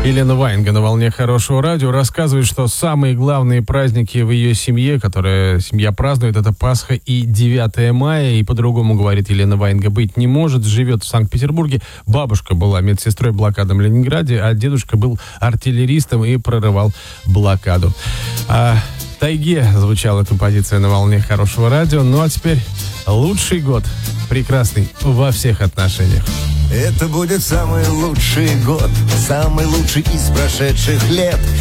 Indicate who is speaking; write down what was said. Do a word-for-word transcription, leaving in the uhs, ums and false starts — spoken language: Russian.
Speaker 1: Елена Ваенга на волне хорошего радио рассказывает, что самые главные праздники в ее семье, которые семья празднует, это Пасха и девятое мая. И по-другому, говорит Елена Ваенга, быть не может. Живет в Санкт-Петербурге. Бабушка была медсестрой в блокадном Ленинграде, а дедушка был артиллеристом и прорывал блокаду. А в тайге звучала композиция на волне хорошего радио. Ну а теперь лучший год. Прекрасный во всех отношениях.
Speaker 2: Это будет самый лучший год, самый лучший из прошедших лет.